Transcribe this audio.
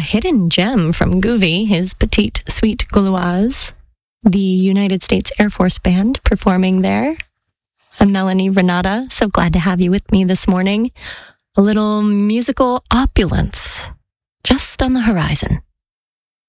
hidden gem from Goovy, his Petite Suite Gauloise. The United States Air Force Band performing there. I'm Melanie Renata, so glad to have you with me this morning. A little musical opulence just on the horizon.